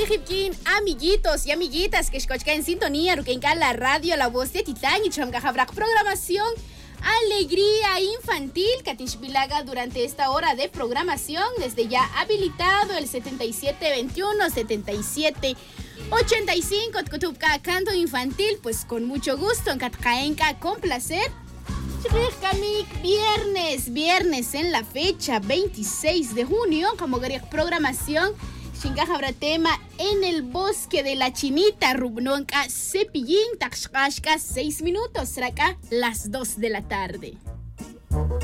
Jipkin, amiguitos y amiguitas que escuchan en sintonía, que en la radio La Voz de Titán y Chamgajabrak programación Alegría Infantil, Katishbilaga durante esta hora de programación, desde ya habilitado el 7721 7785 Tkutubka Canto Infantil, pues con mucho gusto en Katkaenka, con placer. Viernes en la fecha 26 de junio, como programación Shingahabra tema en el bosque de la Chinita, Rubnonka Cepillín, Takshkashka 6 minutos, será acá las 2 de la tarde.